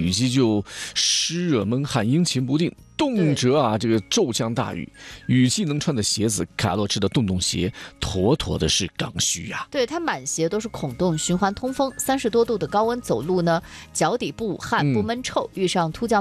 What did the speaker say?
雨季就湿热闷汗，阴晴不定。动辄这个骤降大雨，雨季能穿的鞋子，卡洛驰的洞洞鞋，妥妥的是刚需呀。 对，它满鞋都是孔洞，循环通风，30多度的高温走路呢，脚底不捂汗不闷臭，遇上突降